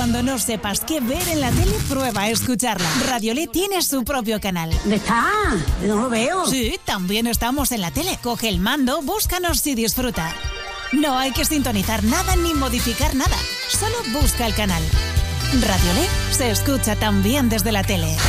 Cuando no sepas qué ver en la tele, prueba a escucharla. Radiolé tiene su propio canal. ¿Dónde está? No lo veo. Sí, también estamos en la tele. Coge el mando, búscanos y disfruta. No hay que sintonizar nada ni modificar nada. Solo busca el canal. Radiolé se escucha también desde la tele.